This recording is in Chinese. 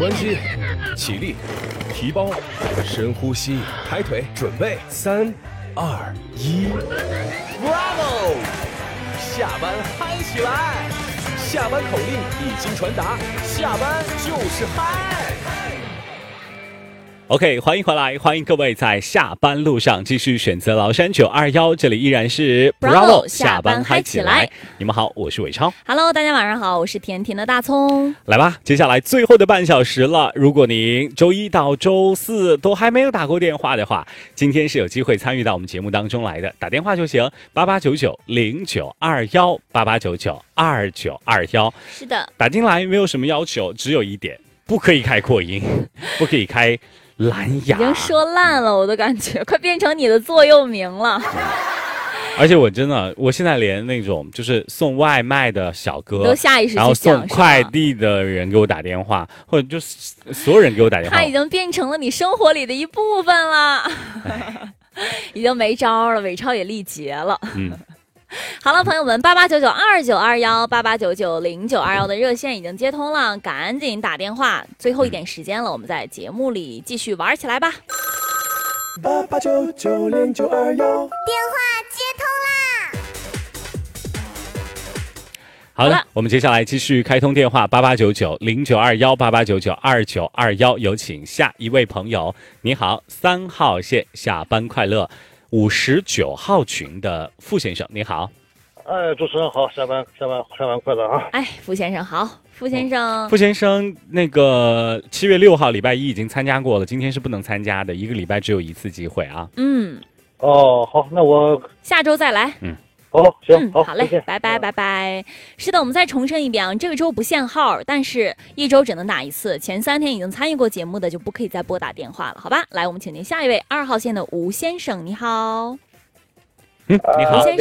关机，起立，提包，深呼吸，抬腿，准备，3、2、1 ，Bravo！ 下班嗨起来！下班口令已经传达，下班就是嗨。 OK， 欢迎回来，欢迎各位在下班路上继续选择崂山921，这里依然是 Bravo 下班嗨起来。 你们好，我是伟超。 Hello， 大家晚上好，我是甜甜的大葱。 来吧，接下来最后的半小时了。如果您周一到周四都还没有打过电话的话，今天是有机会参与到我们节目当中来的，打电话就行，88990921，88992921。 是的， 打进来没有什么要求，只有一点，不可以开扩音，不可以开蓝牙。 已经说烂了，我都感觉快变成你的座右铭了。 而且我现在连那种就是送外卖的小哥都下意识去想， 然后送快递的人给我打电话，或者就是所有人给我打电话， 他已经变成了你生活里的一部分了，已经没招了，伟超也力竭了。好了，朋友们，88992921，88990921的热线已经接通了，赶紧打电话，最后一点时间了，我们在节目里继续玩起来吧。 88990921， 电话接通啦！ 好了，我们接下来继续开通电话，88990921，88992921，有请下一位朋友。你好，3号线下班快乐59号群的傅先生，你好。 主持人好，下班快乐啊！ 哎，傅先生好，傅先生， 那个7月6号礼拜一已经参加过了，今天是不能参加的，一个礼拜只有一次机会啊。 哦，好，那我下周再来。 好，行， 好嘞，拜拜拜拜。是的，我们再重申一遍啊，这个周不限号，但是一周只能打一次。前3天已经参与过节目的就不可以再拨打电话了，好吧？来，我们请您下一位2号线的吴先生，你好。 你好。